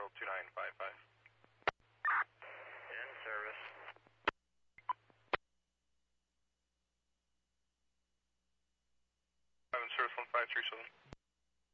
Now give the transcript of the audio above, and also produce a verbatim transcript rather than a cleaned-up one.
Hotel two nine five five. In service. I'm in service one five three seven.